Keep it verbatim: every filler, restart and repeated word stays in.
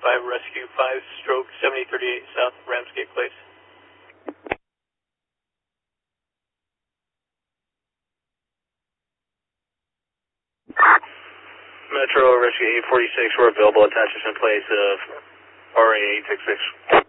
five, Rescue five, stroke seventy thirty-eight South Ramsgate Place. Metro Rescue eight forty-six, we're available. Attachments in place of R A eight six six.